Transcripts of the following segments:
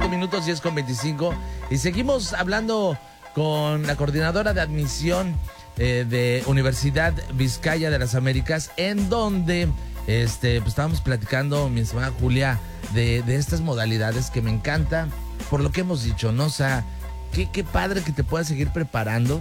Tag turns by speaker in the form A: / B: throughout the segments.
A: minutos, 10:25. Y seguimos hablando con la coordinadora de admisión de Universidad Vizcaya de las Américas, en donde pues estábamos platicando, mi estimada Julia, de estas modalidades que me encanta, por lo que hemos dicho, ¿no? O sea, qué padre que te puedas seguir preparando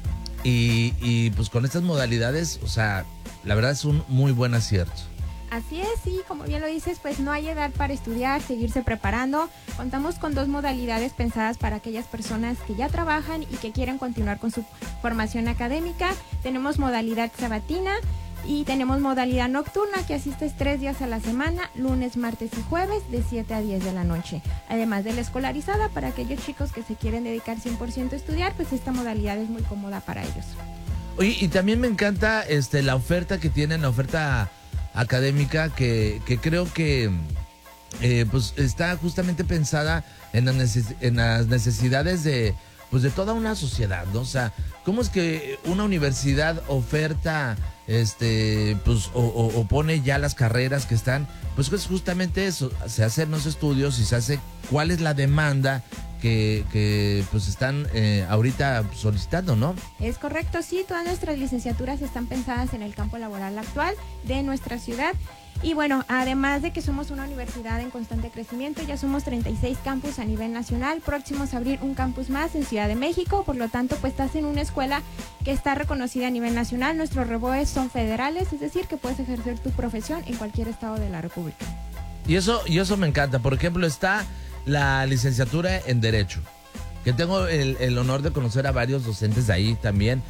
A: y pues con estas modalidades, o sea, la verdad es un muy buen acierto.
B: Así es, sí, como bien lo dices, pues no hay edad para estudiar, seguirse preparando. Contamos con 2 modalidades pensadas para aquellas personas que ya trabajan y que quieren continuar con su formación académica. Tenemos modalidad sabatina y tenemos modalidad nocturna, que asistes 3 días a la semana, lunes, martes y jueves, de 7 a 10 de la noche. Además de la escolarizada, para aquellos chicos que se quieren dedicar 100% a estudiar, pues esta modalidad es muy cómoda para ellos.
A: Oye, y también me encanta la oferta que tienen, la oferta académica, que creo que pues está justamente pensada en las necesidades de toda una sociedad, ¿no? O sea, ¿cómo es que una universidad oferta pues o pone ya las carreras que están? Pues es justamente eso, se hacen los estudios y se hace cuál es la demanda que pues están ahorita solicitando, ¿no?
B: Es correcto, sí, todas nuestras licenciaturas están pensadas en el campo laboral actual de nuestra ciudad. Y bueno, además de que somos una universidad en constante crecimiento, ya somos 36 campus a nivel nacional, próximos a abrir un campus más en Ciudad de México, por lo tanto, pues estás en una escuela que está reconocida a nivel nacional. Nuestros REBOEs son federales, es decir, que puedes ejercer tu profesión en cualquier estado de la República.
A: Y eso me encanta. Por ejemplo, está la licenciatura en Derecho, que tengo el honor de conocer a varios docentes de ahí también.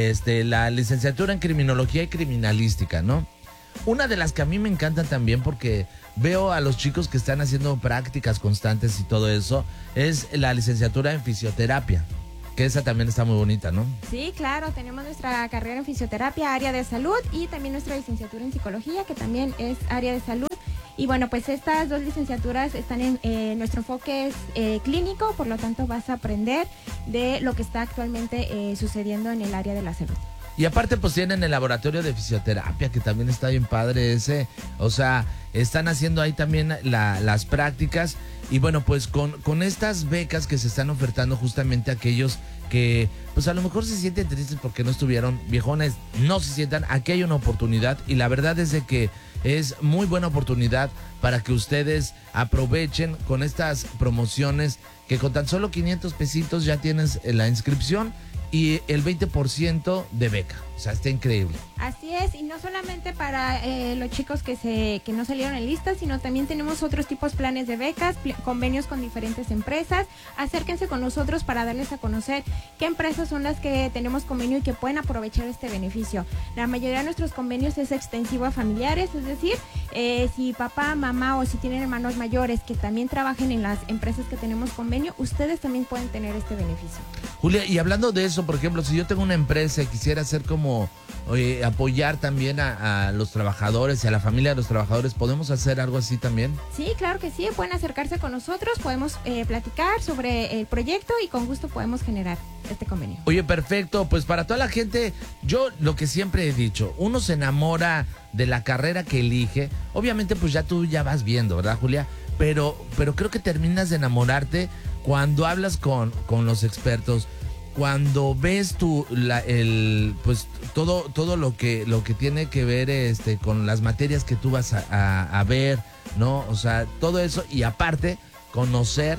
A: La licenciatura en Criminología y Criminalística, ¿no? Una de las que a mí me encantan también, porque veo a los chicos que están haciendo prácticas constantes y todo eso, es la licenciatura en Fisioterapia, que esa también está muy bonita, ¿no? Sí,
B: claro, tenemos nuestra carrera en Fisioterapia, área de salud, y también nuestra licenciatura en Psicología, que también es área de salud. Y bueno, pues estas 2 licenciaturas están en nuestro enfoque es clínico, por lo tanto vas a aprender de lo que está actualmente sucediendo en el área de la salud.
A: Y aparte pues tienen el laboratorio de fisioterapia, que también está bien padre ese, o sea, están haciendo ahí también las prácticas. Y bueno, pues con estas becas que se están ofertando justamente a aquellos que pues a lo mejor se sienten tristes porque no estuvieron, viejones, no se sientan, aquí hay una oportunidad, y la verdad es de que es muy buena oportunidad para que ustedes aprovechen con estas promociones, que con tan solo 500 pesitos ya tienes la inscripción y el 20% de beca. O sea, está increíble.
B: Así es, y no solamente para los chicos que no salieron en lista, sino también tenemos otros tipos planes de becas, convenios con diferentes empresas. Acérquense con nosotros para darles a conocer qué empresas son las que tenemos convenio y que pueden aprovechar este beneficio. La mayoría de nuestros convenios es extensivo a familiares, es decir, si papá, mamá o si tienen hermanos mayores que también trabajen en las empresas que tenemos convenio, ustedes también pueden tener este beneficio.
A: Julia, y hablando de eso, por ejemplo, si yo tengo una empresa y quisiera hacer como apoyar también a los trabajadores y a la familia de los trabajadores, ¿podemos hacer algo así también?
B: Sí, claro que sí, pueden acercarse con nosotros, podemos platicar sobre el proyecto y con gusto podemos generar este convenio.
A: Oye, perfecto, pues para toda la gente, yo lo que siempre he dicho, uno se enamora de la carrera que elige, obviamente pues tú ya vas viendo, ¿verdad, Julia? Pero creo que terminas de enamorarte cuando hablas con los expertos, cuando ves pues todo lo que tiene que ver con las materias que tú vas a ver, ¿no? O sea, todo eso, y aparte conocer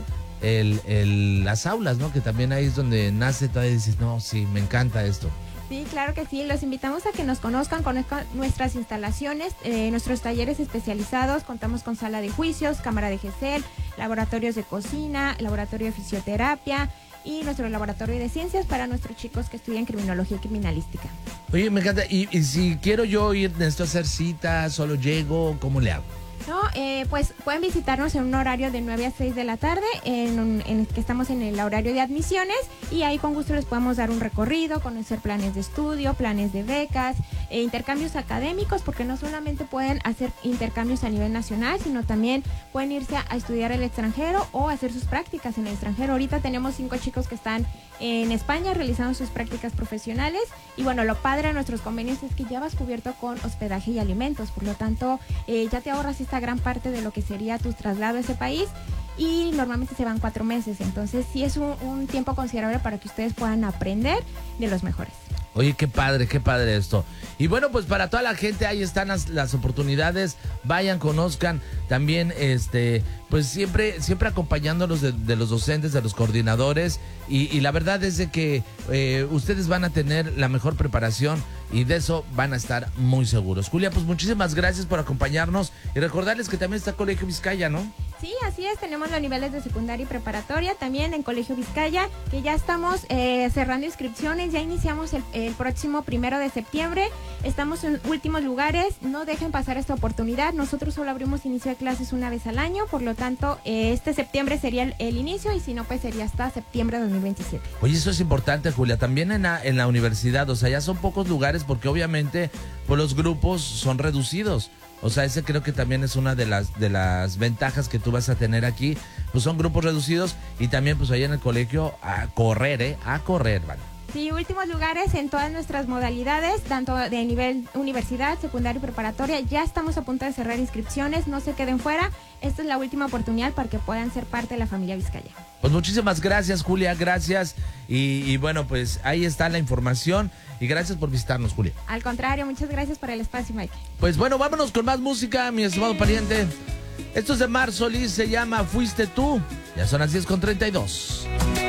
A: las aulas, ¿no? Que también ahí es donde nace todo y dices, no, sí, me encanta esto.
B: Sí, claro que sí, los invitamos a que nos conozcan nuestras instalaciones, nuestros talleres especializados. Contamos con sala de juicios, cámara de GESEL, laboratorios de cocina, laboratorio de fisioterapia y nuestro laboratorio de ciencias para nuestros chicos que estudian criminología y criminalística.
A: Oye, me encanta. Y si quiero yo ir, necesito hacer citas, solo llego, ¿cómo le hago?
B: No, pues pueden visitarnos en un horario de 9 a 6 de la tarde, en que estamos en el horario de admisiones, y ahí con gusto les podemos dar un recorrido, conocer planes de estudio, planes de becas, intercambios académicos, porque no solamente pueden hacer intercambios a nivel nacional, sino también pueden irse a estudiar al extranjero o hacer sus prácticas en el extranjero. Ahorita tenemos 5 chicos que están en España realizando sus prácticas profesionales, y bueno, lo padre de nuestros convenios es que ya vas cubierto con hospedaje y alimentos, por lo tanto ya te ahorras esta gran parte de lo que sería tu traslado a ese país. y normalmente se van 4 meses. Entonces sí es un tiempo considerable para que ustedes puedan aprender de los mejores.
A: Oye, qué padre esto. Y bueno, pues para toda la gente ahí están las oportunidades. Vayan, conozcan. También, pues siempre acompañándolos de los docentes, de los coordinadores. Y la verdad es de que ustedes van a tener la mejor preparación y de eso van a estar muy seguros. Julia, pues muchísimas gracias por acompañarnos y recordarles que también está Colegio Vizcaya, ¿no?
B: Sí, así es, tenemos los niveles de secundaria y preparatoria también en Colegio Vizcaya, que ya estamos cerrando inscripciones, ya iniciamos el próximo 1 de septiembre, estamos en últimos lugares, no dejen pasar esta oportunidad, nosotros solo abrimos inicio de clases una vez al año, por lo tanto, este septiembre sería el inicio y si no, pues sería hasta septiembre de 2027.
A: Oye, eso es importante, Julia, también en la universidad, o sea, ya son pocos lugares porque obviamente pues, los grupos son reducidos. O sea, ese creo que también es una de las ventajas que tú vas a tener aquí. Pues son grupos reducidos y también pues ahí en el colegio a correr, ¿vale?
B: Sí, últimos lugares en todas nuestras modalidades, tanto de nivel universidad, secundaria y preparatoria. Ya estamos a punto de cerrar inscripciones, no se queden fuera. Esta es la última oportunidad para que puedan ser parte de la familia Vizcaya.
A: Pues muchísimas gracias, Julia, gracias. Y bueno, pues ahí está la información y gracias por visitarnos, Julia.
B: Al contrario, muchas gracias por el espacio, Mike.
A: Pues bueno, vámonos con más música, mi estimado pariente. Esto es de Mar Solís, se llama Fuiste Tú. Ya son las 10:32.